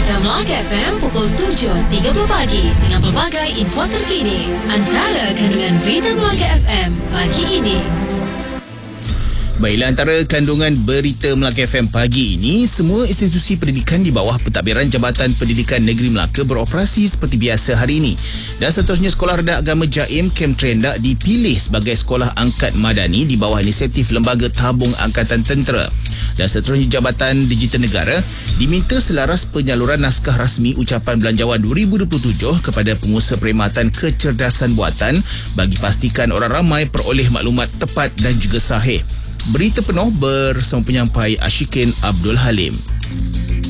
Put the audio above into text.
Berita Melaka FM pukul 7.30 pagi dengan pelbagai info terkini. Antara kandungan Berita Melaka FM pagi ini. Baiklah, antara kandungan Berita Melaka FM pagi ini, semua institusi pendidikan di bawah pentadbiran Jabatan Pendidikan Negeri Melaka beroperasi seperti biasa hari ini. Dan seterusnya, Sekolah Rendah Agama Jaim Kem Trendak dipilih sebagai sekolah angkat madani di bawah inisiatif Lembaga Tabung Angkatan Tentera. Dan seterusnya, Jabatan Digital Negara diminta selaras penyaluran naskah rasmi ucapan belanjawan 2027 kepada pengusaha perkhidmatan kecerdasan buatan bagi pastikan orang ramai peroleh maklumat tepat dan juga sahih. Berita penuh bersama penyampai Ashikin Abdul Halim.